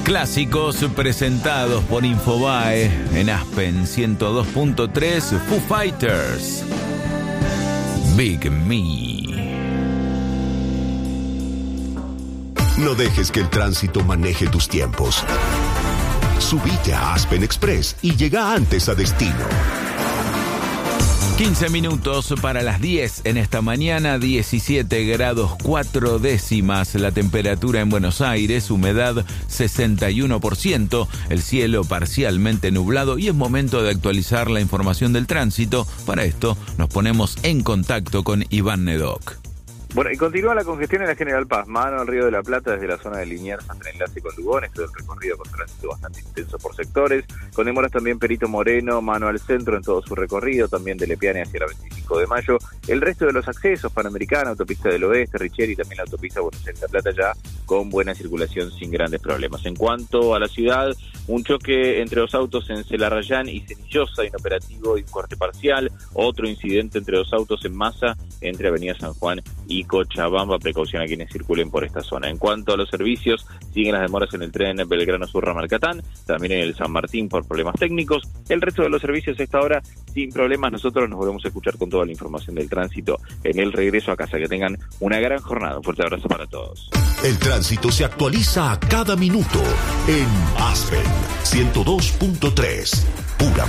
Clásicos presentados por Infobae en Aspen 102.3, Foo Fighters, Big Me. No dejes que el tránsito maneje tus tiempos. Subite a Aspen Express y llega antes a destino. 15 minutos para las 10 en esta mañana, 17 grados 4 décimas la temperatura en Buenos Aires, humedad 61%, el cielo parcialmente nublado y es momento de actualizar la información del tránsito. Para esto nos ponemos en contacto con Iván Nedoc. Bueno, y continúa la congestión en la General Paz, mano al Río de la Plata desde la zona de Liniers hasta el enlace con Lugones, todo el recorrido con tránsito bastante intenso por sectores, con demoras también Perito Moreno, mano al centro en todo su recorrido, también de Lepiane hacia la 25 de mayo, el resto de los accesos, Panamericana, Autopista del Oeste, Richeri y también la Autopista Buenos Aires-La Plata ya con buena circulación sin grandes problemas. En cuanto a la ciudad, un choque entre dos autos en Celarrayán y Cenillosa, inoperativo y un corte parcial, otro incidente entre dos autos en Massa, entre Avenida San Juan y Cochabamba, precaución a quienes circulen por esta zona. En cuanto a los servicios, siguen las demoras en el tren Belgrano Sur Ramalcatán, también en el San Martín por problemas técnicos. El resto de los servicios a esta hora sin problemas. Nosotros nos volvemos a escuchar con toda la información del tránsito en el regreso a casa. Que tengan una gran jornada. Un fuerte abrazo para todos. El tránsito se actualiza a cada minuto en Aspen 102.3, pura